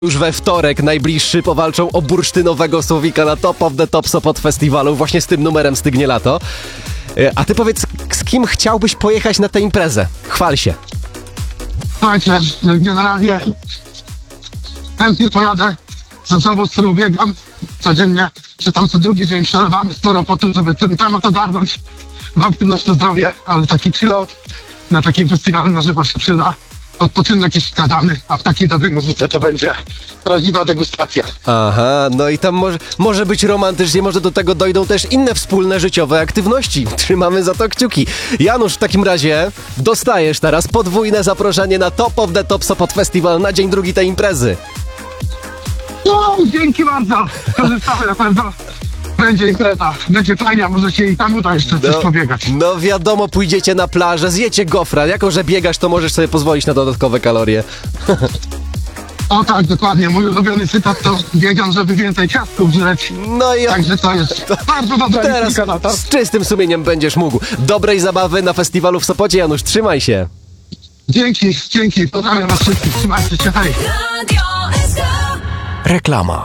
Już we wtorek najbliższy powalczą o bursztynowego Słowika na Top of the Top Sopot Festiwalu, właśnie z tym numerem Stygnie Lato. A ty powiedz, z kim chciałbyś pojechać na tę imprezę? Chwal się. Słuchajcie, generalnie chętnie pojadę ze sobą, z którą biegam codziennie, czy tam co drugi dzień przelewamy sporo po tym, żeby ten temat ogarnąć w aktywność na zdrowie, ale taki chillout na takim festiwalu na żywo się przyda. Odpoczynek jest wskazany, a w takiej dobrej muzyce to będzie prawdziwa degustacja. Aha, no i tam może być romantycznie, może do tego dojdą też inne wspólne życiowe aktywności. Trzymamy za to kciuki. Janusz, w takim razie dostajesz teraz podwójne zaproszenie na Top of the Top Sopot Festival na dzień drugi tej imprezy. No, dzięki bardzo! Korzystamy na pewno. Będzie impreza, będzie fajnie, może się i tam uda jeszcze coś pobiegać. No wiadomo, pójdziecie na plażę, zjecie gofra. Jako że biegasz, to możesz sobie pozwolić na dodatkowe kalorie. O tak, dokładnie. Mój ulubiony cytat to biegam, żeby więcej ciastków żreć. No i Także to jest bardzo dobra teraz technika na to. z czystym sumieniem będziesz mógł. Dobrej zabawy na festiwalu w Sopocie, Janusz, trzymaj się. Dzięki. Pozdrawiam was wszystkich. Trzymajcie się, hej. Reklama.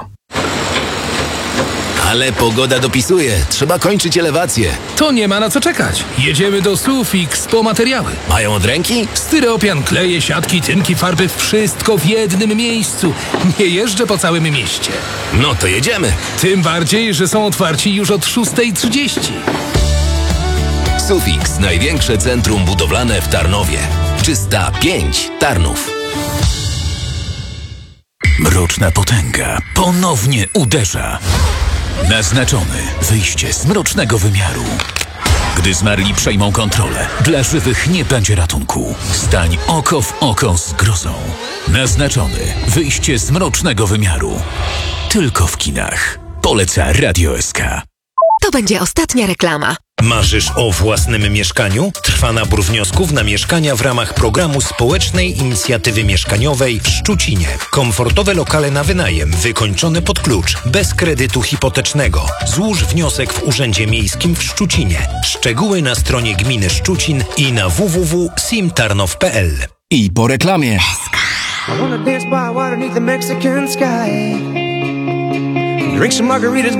Ale pogoda dopisuje. Trzeba kończyć elewację. To nie ma na co czekać. Jedziemy do Sufix po materiały. Mają od ręki? Styropian, kleje, siatki, tynki, farby, wszystko w jednym miejscu. Nie jeżdżę po całym mieście. No to jedziemy. Tym bardziej, że są otwarci już od 6:30. Sufix, największe centrum budowlane w Tarnowie. 305 Tarnów. Mroczna potęga ponownie uderza. Naznaczony wyjście z mrocznego wymiaru. Gdy zmarli przejmą kontrolę, dla żywych nie będzie ratunku. Stań oko w oko z grozą. Naznaczony wyjście z mrocznego wymiaru. Tylko w kinach. Poleca Radio SK. To będzie ostatnia reklama. Marzysz o własnym mieszkaniu? Trwa nabór wniosków na mieszkania w ramach programu Społecznej Inicjatywy Mieszkaniowej w Szczucinie. Komfortowe lokale na wynajem, wykończone pod klucz, bez kredytu hipotecznego. Złóż wniosek w Urzędzie Miejskim w Szczucinie. Szczegóły na stronie gminy Szczucin i na www.simtarnow.pl. I po reklamie. I wanna dance by water beneath the Mexican sky. Drink some margaritas.